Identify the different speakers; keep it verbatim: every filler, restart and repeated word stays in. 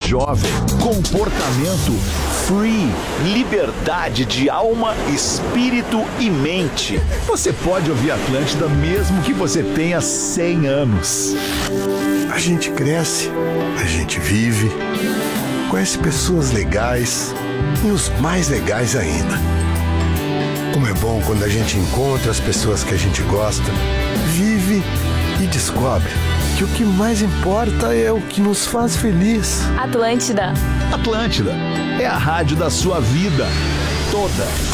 Speaker 1: jovem, comportamento free, liberdade de alma, espírito e mente. Você pode ouvir Atlântida mesmo que você tenha cem anos.
Speaker 2: A gente cresce, a gente vive, conhece pessoas legais e os mais legais ainda. Como é bom quando a gente encontra as pessoas que a gente gosta, vive e descobre que o que mais importa é o que nos faz feliz.
Speaker 3: Atlântida.
Speaker 1: Atlântida é a rádio da sua vida toda.